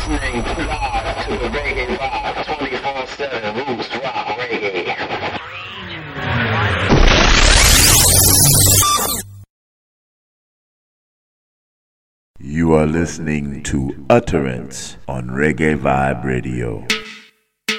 listening live to the Reggae Vibe 24/7 Roots Rock Reggae. You are listening to Utterance on Reggae Vibe Radio.